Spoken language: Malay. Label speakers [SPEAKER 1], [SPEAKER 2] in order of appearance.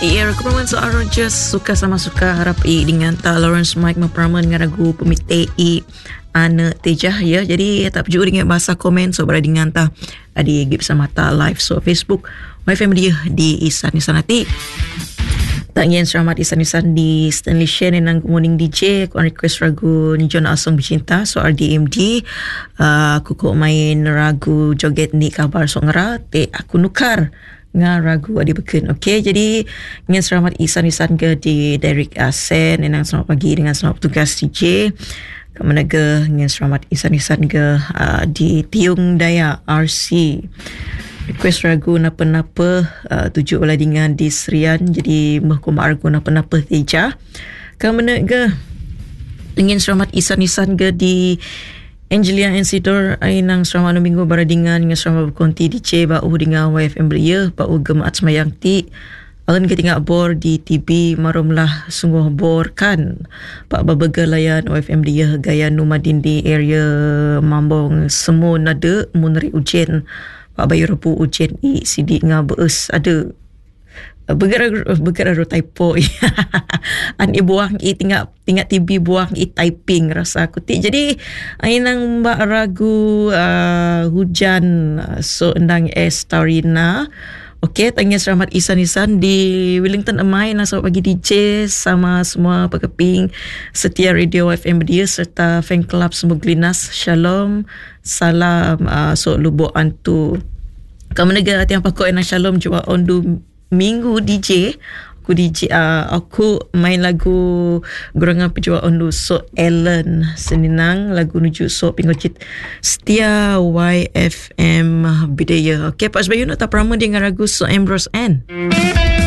[SPEAKER 1] Ya, keperaman seorang just suka sama suka harap dengan ta Lawrence Mike memperaman dengan lagu pemite Ana Tejah ya. Jadi tak perlu dengan bahasa komen so berada dengan ta di gip sama ta live so Facebook my family di Isan Isanati. Tangian selamat Isan di Stanley Shen yang good morning DJ aku request ragu ni John Asong Bercinta so RDMD aku kok main ragu joget ni kabar so ngera aku nukar dengan ragu Adi Beken. Okey, jadi ingin selamat Isan ke di Derek Asen yang selamat pagi dengan selamat tugas DJ. Kemana ke ingin selamat Isan ke di Tiung Daya RC. Request ragu napa-napa tujuh olah dengan di Serian jadi mahkum argu napa-napa Teja. Kemana ke ingin selamat Isan ke di Angelia Ensidor ainang selamat minggu baradingan dengan selamat berkonti DJ bau dengan YFM Beria bau gemaat semayang ti alun ketingak bor di TV marumlah sungguh bor kan pak babaga layan YFM Beria gaya numadin di area Mambong semua nada munri ujen pak bayu repu ujen i sidik ngabeus ada bergerak typo an buang i tinggal TV buang i typing rasa aku ti jadi ainang mbak ragu hujan so endang Starina. Okey, tanya selamat Isan di Wellington Amai nak selamat pagi DJ sama semua pekeping setia Radio FM dia serta fan club semua Glinas. Shalom, salam so lubo antu. Kamu negara tiang pakok enang shalom jua ondu minggu DJ aku main lagu gerangan pejuang ondu so Ellen seninang lagu nuju so pingocit setia YFM Bidaya. Okey, Pak Sebayu nak tak peramu dengan lagu so Ambrose N.